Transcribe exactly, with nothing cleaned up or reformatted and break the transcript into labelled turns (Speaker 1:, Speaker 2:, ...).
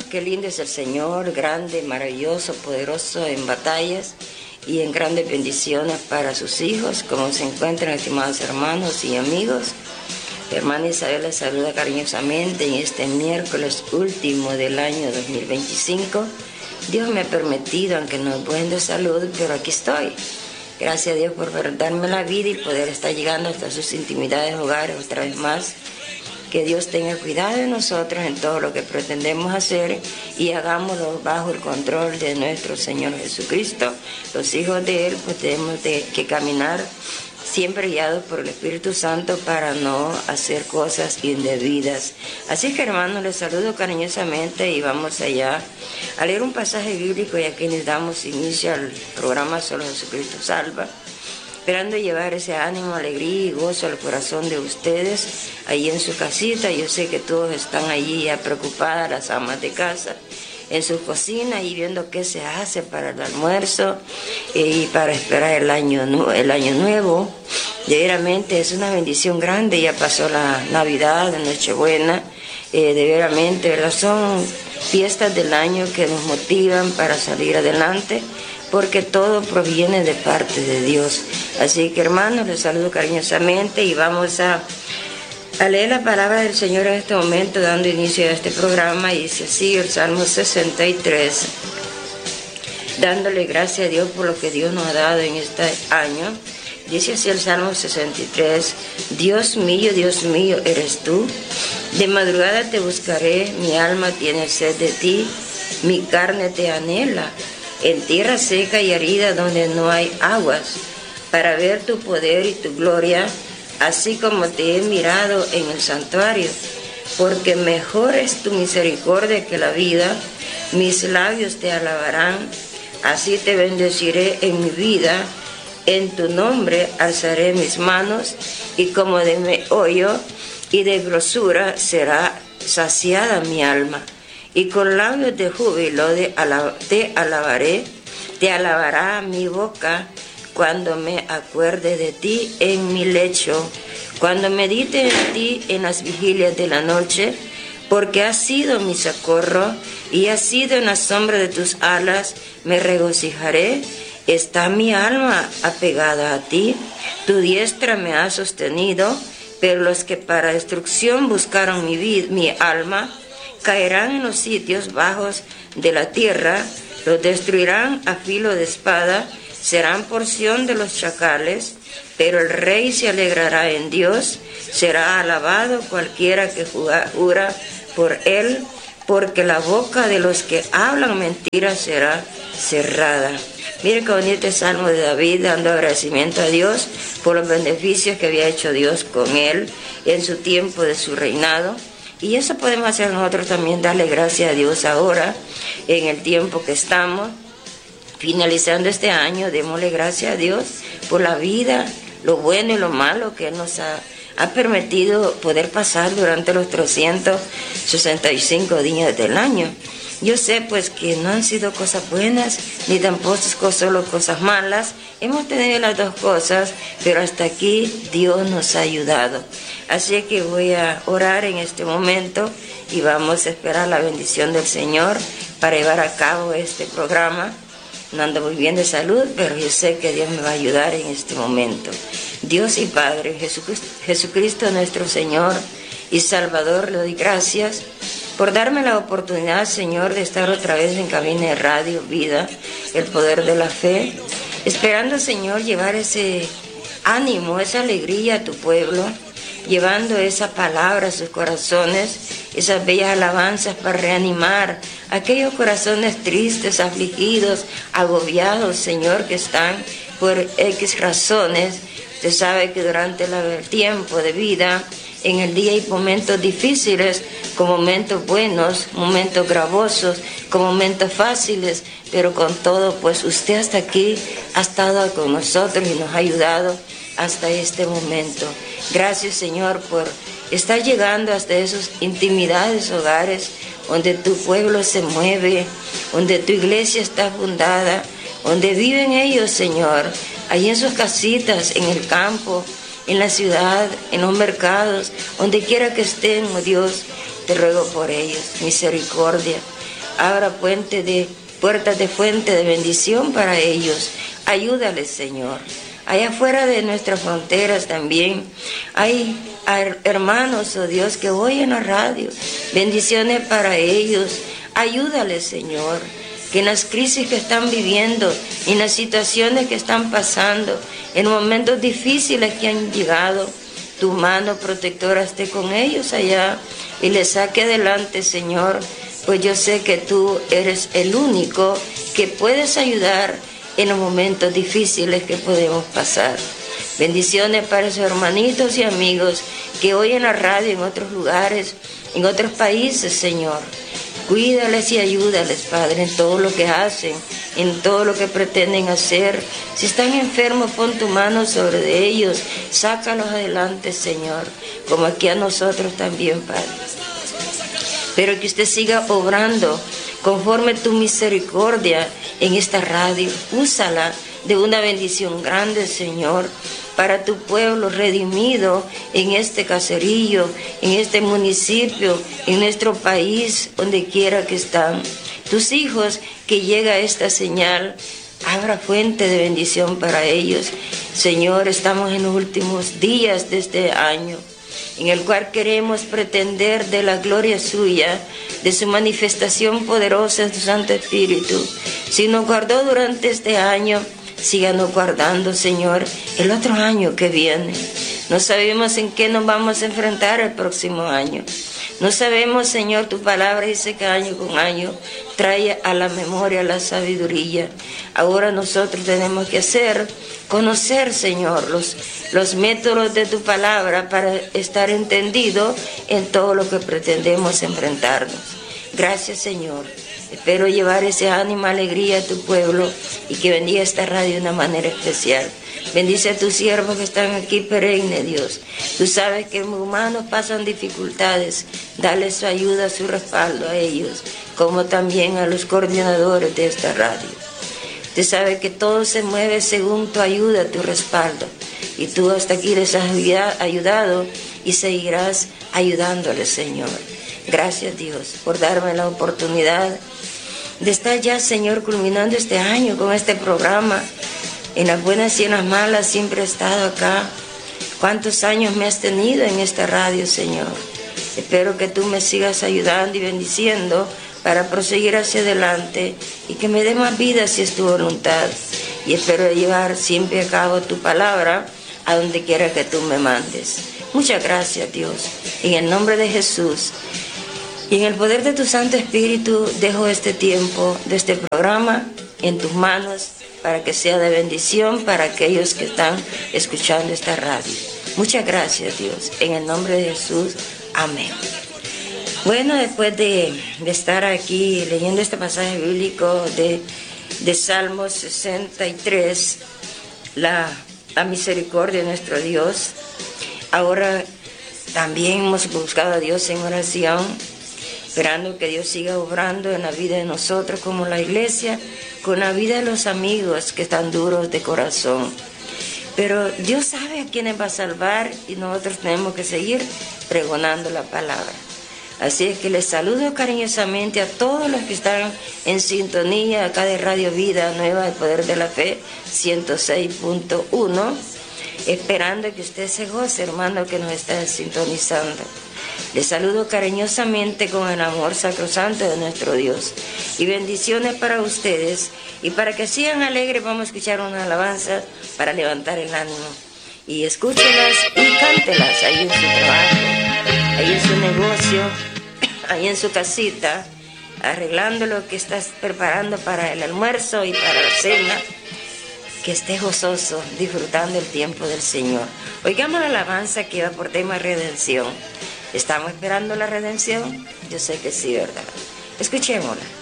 Speaker 1: qué lindo es el Señor, grande, maravilloso, poderoso en batallas y en grandes bendiciones para sus hijos. Como se encuentran, estimados hermanos y amigos, hermana Isabel les saluda cariñosamente en este miércoles último del año dos mil veinticinco. Dios me ha permitido, aunque no es buen de salud, pero aquí estoy. Gracias a Dios por darme la vida y poder estar llegando hasta sus intimidades, hogares, otra vez más. Que Dios tenga cuidado de nosotros en todo lo que pretendemos hacer y hagámoslo bajo el control de nuestro Señor Jesucristo. Los hijos de Él pues tenemos de, que caminar siempre guiados por el Espíritu Santo para no hacer cosas indebidas. Así que, hermanos, les saludo cariñosamente y vamos allá a leer un pasaje bíblico, y aquí les damos inicio al programa Solo Jesucristo Salva, esperando llevar ese ánimo, alegría y gozo al corazón de ustedes ahí en su casita. Yo sé que todos están allí ya preocupadas, las amas de casa, en su cocina y viendo qué se hace para el almuerzo y para esperar el año, el año nuevo. De es una bendición grande, ya pasó la Navidad, la Nochebuena, eh, de veramente, ¿verdad? Son fiestas del año que nos motivan para salir adelante, porque todo proviene de parte de Dios. Así que, hermanos, les saludo cariñosamente y vamos a, a leer la palabra del Señor en este momento, dando inicio a este programa. Y dice así el Salmo sesenta y tres, dándole gracias a Dios por lo que Dios nos ha dado en este año. Dice así el Salmo sesenta y tres, Dios mío, Dios mío, eres tú. De madrugada te buscaré, mi alma tiene sed de ti, mi carne te anhela, en tierra seca y arida donde no hay aguas, para ver tu poder y tu gloria, así como te he mirado en el santuario. Porque mejor es tu misericordia que la vida, mis labios te alabarán, así te bendeciré en mi vida. En tu nombre alzaré mis manos, y como de meollo y de grosura será saciada mi alma. Y con labios de júbilo de alab- te alabaré, te alabará mi boca, cuando me acuerde de ti en mi lecho, cuando medite en ti en las vigilias de la noche, porque has sido mi socorro, y has sido en la sombra de tus alas, me regocijaré. Está mi alma apegada a ti, tu diestra me ha sostenido, pero los que para destrucción buscaron mi, vida, mi alma, caerán en los sitios bajos de la tierra, los destruirán a filo de espada, serán porción de los chacales, pero el rey se alegrará en Dios, será alabado cualquiera que jura por él, porque la boca de los que hablan mentiras será cerrada. Mire qué bonito el Salmo de David, dando agradecimiento a Dios por los beneficios que había hecho Dios con él en su tiempo de su reinado. Y eso podemos hacer nosotros también, darle gracias a Dios ahora, en el tiempo que estamos, finalizando este año. Démosle gracias a Dios por la vida, lo bueno y lo malo que Él nos ha, ha permitido poder pasar durante los trescientos sesenta y cinco días del año. Yo sé pues que no han sido cosas buenas, ni tampoco solo cosas malas. Hemos tenido las dos cosas, pero hasta aquí Dios nos ha ayudado. Así que voy a orar en este momento y vamos a esperar la bendición del Señor para llevar a cabo este programa. No ando muy bien de salud, pero yo sé que Dios me va a ayudar en este momento. Dios y Padre, Jesucristo, Jesucristo nuestro Señor y Salvador, le doy gracias por darme la oportunidad, Señor, de estar otra vez en cabina de Radio Vida, el poder de la fe, esperando, Señor, llevar ese ánimo, esa alegría a tu pueblo, llevando esa palabra a sus corazones, esas bellas alabanzas para reanimar aquellos corazones tristes, afligidos, agobiados, Señor, que están por X razones. Usted sabe que durante el tiempo de vida, en el día hay momentos difíciles, con momentos buenos, momentos gravosos, con momentos fáciles, pero con todo, pues usted hasta aquí ha estado con nosotros y nos ha ayudado hasta este momento. Gracias, Señor, por estar llegando hasta esas intimidades, hogares, donde tu pueblo se mueve, donde tu iglesia está fundada, donde viven ellos, Señor, ahí en sus casitas, en el campo, en la ciudad, en los mercados, donde quiera que estén, oh Dios, te ruego por ellos, misericordia. abra puente de, puertas de fuente de bendición para ellos. Ayúdales, Señor. Allá afuera de nuestras fronteras también hay hermanos, oh Dios, que oyen la radio. Bendiciones para ellos. Ayúdales, Señor, que en las crisis que están viviendo, en las situaciones que están pasando, en momentos difíciles que han llegado, tu mano protectora esté con ellos allá y les saque adelante, Señor, pues yo sé que tú eres el único que puedes ayudar en los momentos difíciles que podemos pasar. Bendiciones para esos hermanitos y amigos que oyen la radio en otros lugares, en otros países, Señor. Cuídales y ayúdales, Padre, en todo lo que hacen, en todo lo que pretenden hacer. Si están enfermos, pon tu mano sobre ellos, sácalos adelante, Señor, como aquí a nosotros también, Padre. Pero que usted siga obrando conforme tu misericordia en esta radio. Úsala de una bendición grande, Señor, para tu pueblo redimido en este caserío, en este municipio, en nuestro país, donde quiera que están. Tus hijos, que llega esta señal, abra fuente de bendición para ellos. Señor, estamos en los últimos días de este año, en el cual queremos pretender de la gloria suya, de su manifestación poderosa de tu Santo Espíritu. Si nos guardó durante este año, síganos guardando, Señor, el otro año que viene. No sabemos en qué nos vamos a enfrentar el próximo año. No sabemos, Señor, tu palabra dice que año con año trae a la memoria la sabiduría. Ahora nosotros tenemos que hacer, conocer, Señor, los, los métodos de tu palabra para estar entendido en todo lo que pretendemos enfrentarnos. Gracias, Señor. Espero llevar ese ánimo, alegría a tu pueblo y que bendiga esta radio de una manera especial. Bendice a tus siervos que están aquí perenne, Dios. Tú sabes que humanos pasan dificultades. Dale su ayuda, su respaldo a ellos, como también a los coordinadores de esta radio. Tú sabes que todo se mueve según tu ayuda, tu respaldo. Y tú hasta aquí les has ayudado y seguirás ayudándoles, Señor. Gracias, Dios, por darme la oportunidad de estar ya, Señor, culminando este año con este programa. En las buenas y en las malas siempre he estado acá. ¿Cuántos años me has tenido en esta radio, Señor? Espero que tú me sigas ayudando y bendiciendo para proseguir hacia adelante y que me dé más vida si es tu voluntad. Y espero llevar siempre a cabo tu palabra a donde quiera que tú me mandes. Muchas gracias, Dios. En el nombre de Jesús y en el poder de tu Santo Espíritu, dejo este tiempo de este programa en tus manos para que sea de bendición para aquellos que están escuchando esta radio. Muchas gracias, Dios. En el nombre de Jesús. Amén. Bueno, después de, de estar aquí leyendo este pasaje bíblico de, de Salmos sesenta y tres, la, la misericordia de nuestro Dios, ahora también hemos buscado a Dios en oración, esperando que Dios siga obrando en la vida de nosotros como la iglesia, con la vida de los amigos que están duros de corazón. Pero Dios sabe a quiénes va a salvar y nosotros tenemos que seguir pregonando la palabra. Así es que les saludo cariñosamente a todos los que están en sintonía acá de Radio Vida Nueva, el Poder de la Fe, ciento seis punto uno, esperando que usted se goce, hermano, que nos está sintonizando. Les saludo cariñosamente con el amor sacrosanto de nuestro Dios. Y bendiciones para ustedes. Y para que sigan alegres, vamos a escuchar una alabanza para levantar el ánimo. Y escúchelas y cántelas ahí en su trabajo, ahí en su negocio, ahí en su casita, arreglando lo que estás preparando para el almuerzo y para la cena. Que esté gozoso, disfrutando el tiempo del Señor. Oigamos la alabanza que va por tema redención. ¿Estamos esperando la redención? Yo sé que sí, ¿verdad? Escuchémosla.